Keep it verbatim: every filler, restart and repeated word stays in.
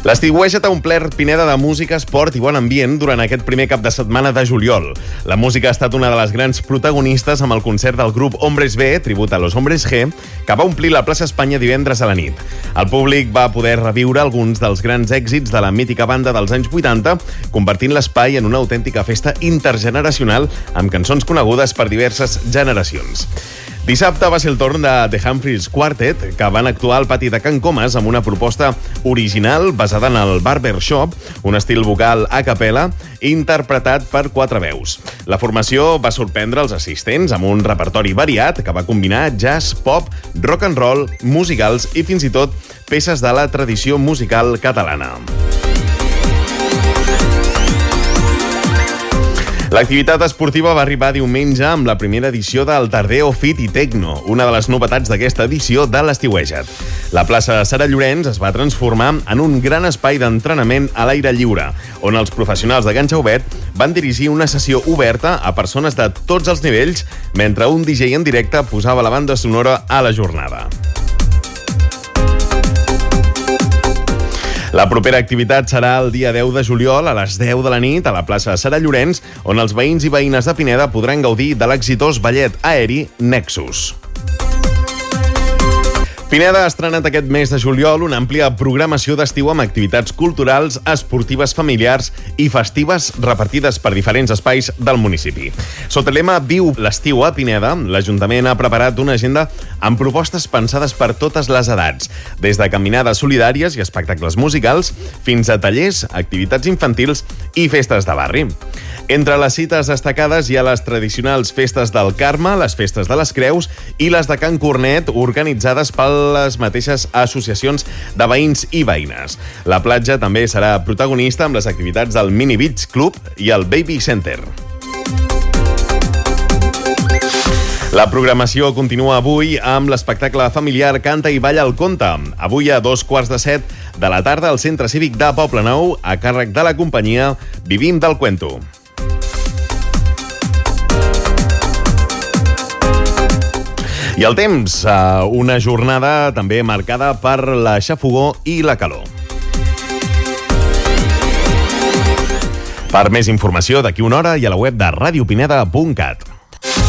L'estiueja t'ha omplert Pineda de música, esport i bon ambient durant aquest primer cap de setmana de juliol. La música ha estat una de les grans protagonistes amb el concert del grup Hombres B, tribut a los Hombres G, que va omplir la plaça Espanya divendres a la nit. El públic va poder reviure alguns dels grans èxits de la mítica banda dels anys vuitanta, convertint l'espai en una autèntica festa intergeneracional amb cançons conegudes per diverses generacions. Dissabte va ser el torn de The Humphreys Quartet, que van actuar al pati de Can Comas amb una proposta original basada en el barbershop, un estil vocal a capella, interpretat per quatre veus. La formació va sorprendre els assistents amb un repertori variat que va combinar jazz, pop, rock and roll, musicals i fins i tot peces de la tradició musical catalana. L'activitat esportiva va arribar diumenge amb la primera edició del Tardeo Fit i Tecno, una de les novetats d'aquesta edició de l'estiuejat. La plaça Sara Llorenç es va transformar en un gran espai d'entrenament a l'aire lliure, on els professionals de Ganxa Obert van dirigir una sessió oberta a persones de tots els nivells, mentre un D J en directe posava la banda sonora a la jornada. La propera activitat serà el dia deu de juliol a les deu de la nit a la plaça Sara Llorenç, on els veïns i veïnes de Pineda podran gaudir de l'exitós ballet aeri Nexus. Pineda ha estrenat aquest mes de juliol una àmplia programació d'estiu amb activitats culturals, esportives, familiars i festives repartides per diferents espais del municipi. Sota el lema Viu l'estiu a Pineda, l'Ajuntament ha preparat una agenda amb propostes pensades per totes les edats, des de caminades solidàries i espectacles musicals fins a tallers, activitats infantils i festes de barri. Entre les cites destacades hi ha les tradicionals festes del Carme, les festes de les Creus i les de Can Cornet, organitzades per les mateixes associacions de veïns i veïnes. La platja també serà protagonista amb les activitats del Mini Beach Club i el Baby Center. La programació continua avui amb l'espectacle familiar Canta i balla el conte. Avui a dos quarts de set de la tarda al Centre Cívic de Poblenou, a càrrec de la companyia Vivim del Cuento. I el temps, una jornada també marcada per la xafogor i la calor. Per més informació, d'aquí una hora i a la web de radiopineda punt cat.